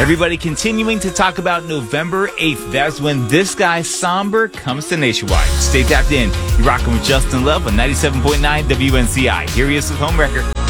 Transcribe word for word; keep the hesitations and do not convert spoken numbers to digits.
Everybody continuing to talk about November eighth. That's when this guy, Somber, comes to Nationwide. Stay tapped in. You're rocking with Justin Love on ninety-seven point nine W N C I. Here he is with Homewrecker.